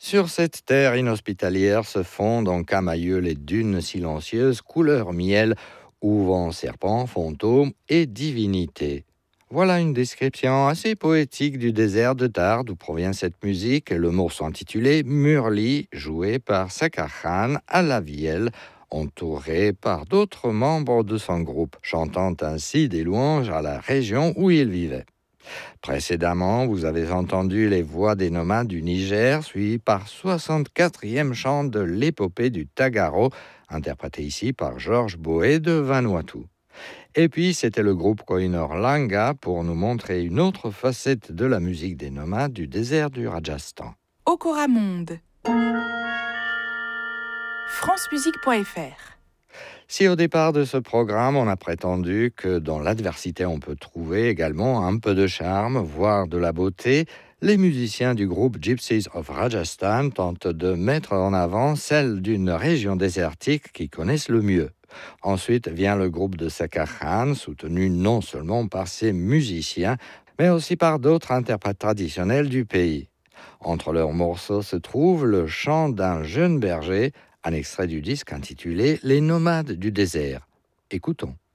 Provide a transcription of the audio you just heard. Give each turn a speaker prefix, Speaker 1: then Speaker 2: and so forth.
Speaker 1: Sur cette terre inhospitalière se fondent en camailleux les dunes silencieuses, couleur miel, où vont serpents, fantômes et divinités. Voilà une description assez poétique du désert de Tard d'où provient cette musique, le morceau intitulé Murli, joué par Sakar Khan à la vielle, entouré par d'autres membres de son groupe, chantant ainsi des louanges à la région où il vivait. Précédemment, vous avez entendu les voix des nomades du Niger, suivies par 64e chant de l'épopée du Tagaro, interprété ici par Georges Boé de Vanuatu. Et puis, c'était le groupe Koinor Langa pour nous montrer une autre facette de la musique des nomades du désert du Rajasthan.
Speaker 2: Okora Monde. francemusique.fr.
Speaker 1: Si au départ de ce programme, on a prétendu que dans l'adversité, on peut trouver également un peu de charme, voire de la beauté, les musiciens du groupe Gypsies of Rajasthan tentent de mettre en avant celle d'une région désertique qu'ils connaissent le mieux. Ensuite vient le groupe de Sakar Khan, soutenu non seulement par ses musiciens, mais aussi par d'autres interprètes traditionnels du pays. Entre leurs morceaux se trouve le chant d'un jeune berger, un extrait du disque intitulé Les nomades du désert. Écoutons.